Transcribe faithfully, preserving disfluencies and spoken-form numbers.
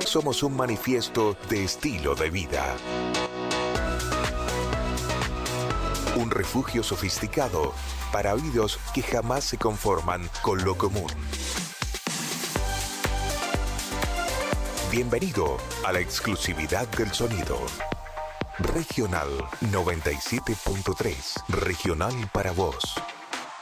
somos un manifiesto de estilo de vida. Un refugio sofisticado para oídos que jamás se conforman con lo común. Bienvenido a la exclusividad del sonido. Regional noventa y siete punto tres. Regional para vos.